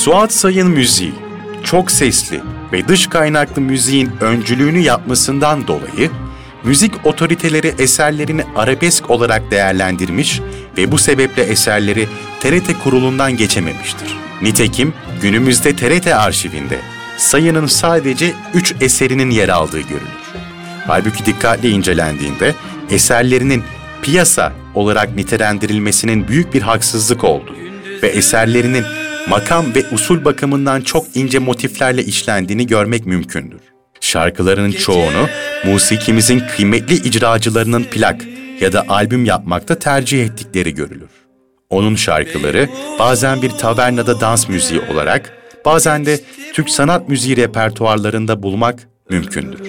Suat Say'ın müziği, çok sesli ve dış kaynaklı müziğin öncülüğünü yapmasından dolayı, müzik otoriteleri eserlerini arabesk olarak değerlendirmiş ve bu sebeple eserleri TRT kurulundan geçememiştir. Nitekim günümüzde TRT arşivinde Say'ın sadece 3 eserinin yer aldığı görülür. Halbuki dikkatli incelendiğinde eserlerinin piyasa olarak nitelendirilmesinin büyük bir haksızlık olduğu ve eserlerinin makam ve usul bakımından çok ince motiflerle işlendiğini görmek mümkündür. Şarkılarının çoğunu musikimizin kıymetli icracılarının plak ya da albüm yapmakta tercih ettikleri görülür. Onun şarkıları bazen bir tavernada dans müziği olarak, bazen de Türk sanat müziği repertuarlarında bulmak mümkündür.